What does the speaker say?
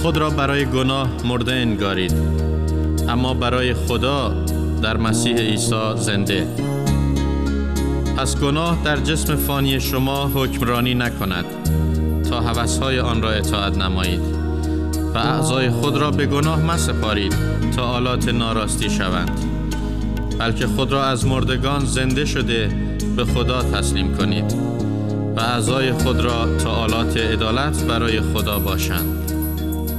خود را برای گناه مرده انگارید، اما برای خدا در مسیح عیسی زنده. پس گناه در جسم فانی شما حکمرانی نکند تا هوس‌های آن را اطاعت نمایید و اعضای خود را به گناه مسپارید تا آلات ناراستی شوند، بلکه خود را از مردگان زنده شده به خدا تسلیم کنید و اعضای خود را تا آلات عدالت برای خدا باشند.